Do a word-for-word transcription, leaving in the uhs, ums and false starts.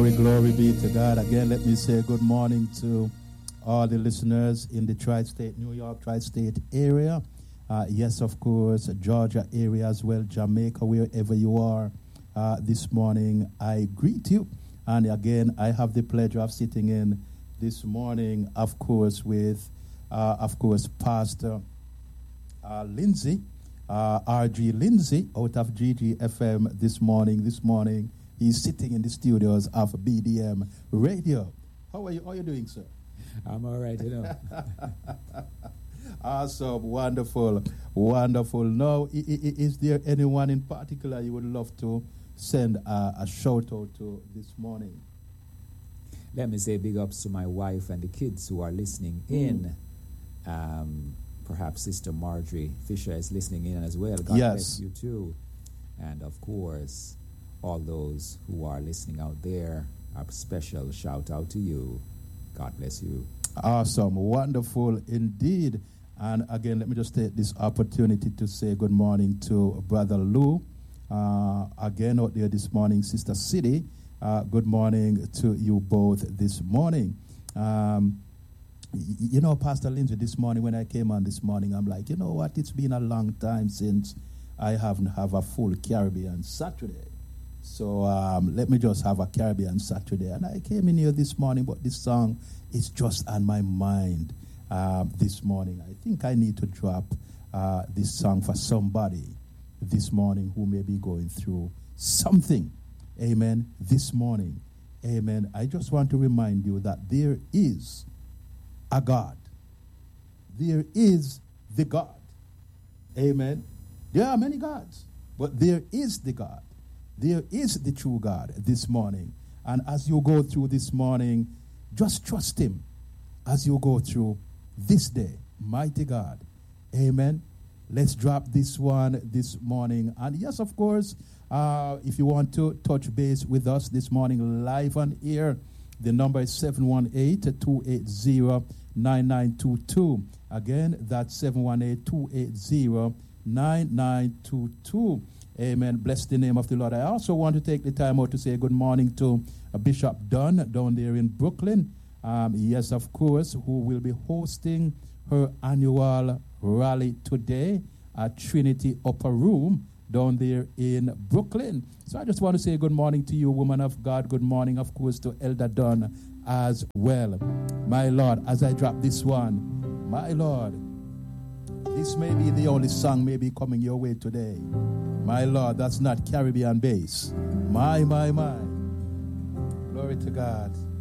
Glory, glory be to God. Again, let me say good morning to all the listeners in the tri-state, New York tri-state area. Uh, yes, of course, Georgia area as well, Jamaica, wherever you are. Uh, this morning, I greet you. And again, I have the pleasure of sitting in this morning, of course, with, uh, of course, Pastor uh, Lindsay, uh, R G Lindsay, out of G G F M this morning. This morning, he's sitting in the studios of B D M Radio. How are you? How are you doing, sir? I'm all right, you know. Awesome, wonderful, wonderful. Now, I- I- is there anyone in particular you would love to send a, a shout out to this morning? Let me say big ups to my wife and the kids who are listening mm. in. Um, perhaps Sister Marjorie Fisher is listening in as well. God yes. bless you too. And of course, all those who are listening out there, a special shout out to you. God bless you. Awesome, wonderful indeed. And again, let me just take this opportunity to say good morning to Brother Lou. Uh, again, out there this morning, Sister City. Uh, good morning to you both this morning. Um, y- you know, Pastor Lindsay, this morning when I came on this morning, I'm like, you know what? It's been a long time since I haven't have a full Caribbean Saturday. So um, let me just have a Caribbean Saturday. And I came in here this morning, but this song is just on my mind um, this morning. I think I need to drop uh, this song for somebody this morning who may be going through something. Amen. This morning. Amen. I just want to remind you that there is a God. There is the God. Amen. There are many gods, but there is the God. There is the true God this morning. And as you go through this morning, just trust him as you go through this day. Mighty God. Amen. Let's drop this one this morning. And yes, of course, uh, if you want to touch base with us this morning live on air, the number is seven one eight, two eight zero, nine nine two two. Again, that's seven one eight, two eight zero, nine nine two two. Amen. Bless the name of the Lord. I also want to take the time out to say good morning to uh, Bishop Dunn down there in Brooklyn. Um, yes, of course, who will be hosting her annual rally today at Trinity Upper Room down there in Brooklyn. So I just want to say good morning to you, woman of God. Good morning, of course, to Elder Dunn as well. My Lord, as I drop this one, my Lord, this may be the only song maybe coming your way today. My Lord, that's not Caribbean bass. My, my, my. Glory to God.